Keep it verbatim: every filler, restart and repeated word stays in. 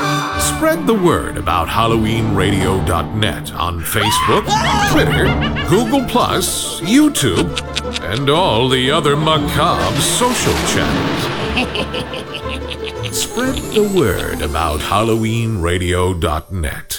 Spread the word about Halloween Radio dot net on Facebook, Twitter, Google Plus, YouTube, and all the other macabre social channels. Spread the word about Halloween Radio dot net.